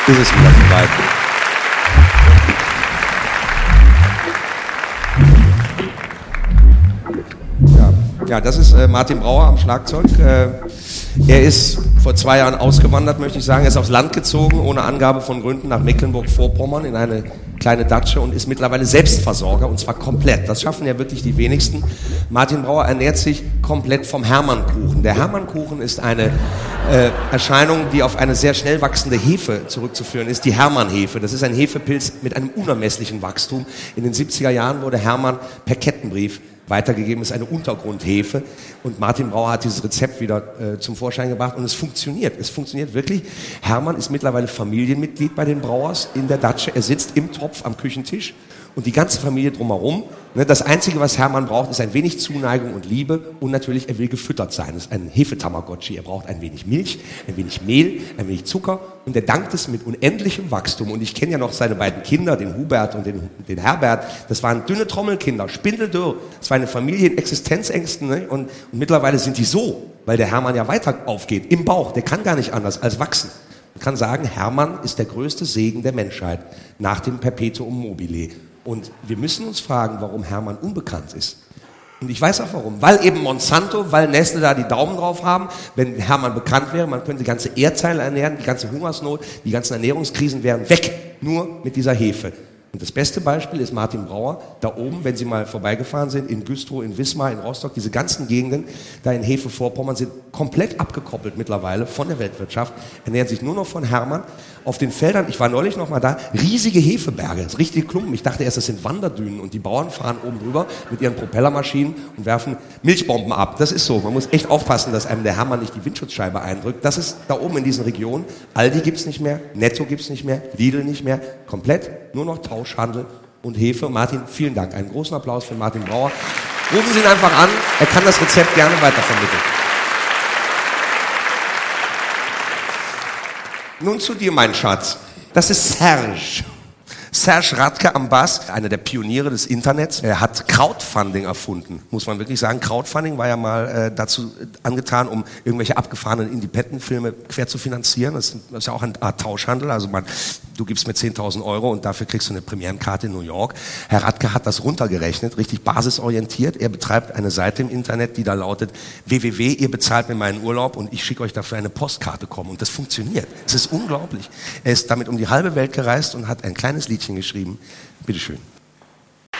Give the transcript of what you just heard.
ist es wieder soweit. Ja, das ist Martin Brauer am Schlagzeug. Er ist vor 2 Jahren ausgewandert, möchte ich sagen. Er ist aufs Land gezogen, ohne Angabe von Gründen, nach Mecklenburg-Vorpommern in eine kleine Datsche und ist mittlerweile Selbstversorger, und zwar komplett. Das schaffen ja wirklich die wenigsten. Martin Brauer ernährt sich komplett vom Hermannkuchen. Der Hermannkuchen ist eine Erscheinung, die auf eine sehr schnell wachsende Hefe zurückzuführen ist, die Hermannhefe. Das ist ein Hefepilz mit einem unermesslichen Wachstum. In den 70er Jahren wurde Hermann per Kettenbrief weitergegeben, ist eine Untergrundhefe, und Martin Brauer hat dieses Rezept wieder zum Vorschein gebracht und es funktioniert wirklich. Hermann ist mittlerweile Familienmitglied bei den Brauers in der Datsche, er sitzt im Topf am Küchentisch und die ganze Familie drumherum. Das Einzige, was Hermann braucht, ist ein wenig Zuneigung und Liebe, und natürlich, er will gefüttert sein. Das ist ein Hefetamagotchi. Er braucht ein wenig Milch, ein wenig Mehl, ein wenig Zucker, und er dankt es mit unendlichem Wachstum. Und ich kenne ja noch seine beiden Kinder, den Hubert und den Herbert. Das waren dünne Trommelkinder, spindeldürr. Das war eine Familie in Existenzängsten, ne? Und mittlerweile sind die so, weil der Hermann ja weiter aufgeht, im Bauch. Der kann gar nicht anders als wachsen. Man kann sagen, Hermann ist der größte Segen der Menschheit nach dem Perpetuum mobile. Und wir müssen uns fragen, warum Hermann unbekannt ist. Und ich weiß auch warum. Weil eben Monsanto, weil Nestle da die Daumen drauf haben. Wenn Hermann bekannt wäre, man könnte die ganze Erdteile ernähren, die ganze Hungersnot, die ganzen Ernährungskrisen wären weg. Nur mit dieser Hefe. Und das beste Beispiel ist Martin Brauer, da oben, wenn Sie mal vorbeigefahren sind, in Güstrow, in Wismar, in Rostock, diese ganzen Gegenden, da in Hefe-Vorpommern, sind komplett abgekoppelt mittlerweile von der Weltwirtschaft, ernähren sich nur noch von Hermann. Auf den Feldern, ich war neulich noch mal da, riesige Hefeberge, richtige Klumpen. Ich dachte erst, das sind Wanderdünen, und die Bauern fahren oben drüber mit ihren Propellermaschinen und werfen Milchbomben ab. Das ist so, man muss echt aufpassen, dass einem der Hermann nicht die Windschutzscheibe eindrückt. Das ist da oben in diesen Regionen. Aldi gibt's nicht mehr, Netto gibt's nicht mehr, Lidl nicht mehr, komplett nur noch Tauschhandel und Hefe. Martin, vielen Dank. Einen großen Applaus für Martin Brauer. Rufen Sie ihn einfach an, er kann das Rezept gerne weitervermitteln. Nun zu dir, mein Schatz. Das ist Serge. Serge Radke am Bass, einer der Pioniere des Internets. Er hat Crowdfunding erfunden, muss man wirklich sagen. Crowdfunding war ja mal dazu angetan, um irgendwelche abgefahrenen Independent-Filme quer zu finanzieren. Das ist ja auch eine Art Tauschhandel. Also du gibst mir 10.000 Euro und dafür kriegst du eine Premierenkarte in New York. Herr Radke hat das runtergerechnet, richtig basisorientiert. Er betreibt eine Seite im Internet, die da lautet: www, ihr bezahlt mir meinen Urlaub und ich schicke euch dafür eine Postkarte kommen. Und das funktioniert. Es ist unglaublich. Er ist damit um die halbe Welt gereist und hat ein kleines Liedchen geschrieben. Bitteschön.